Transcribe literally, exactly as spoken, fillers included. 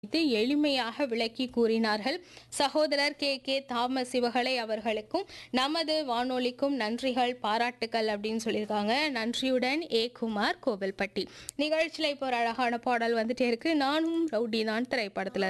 எளிமையாக விளக்கி கூறினார்கள். சகோதரர் கே கே தாமஸ் சிவகலை அவர்களுக்கும் நமது வானொலிக்கும் நன்றிகள், பாராட்டுக்கள் அப்படின்னு சொல்லியிருக்காங்க. நன்றியுடன் ஏ குமார், கோவில்பட்டி. நிகழ்ச்சியில் இப்போ ஒரு அழகான பாடல் வந்துட்டே இருக்கு. நானும் ரவுடி தான் திரைப்படத்துல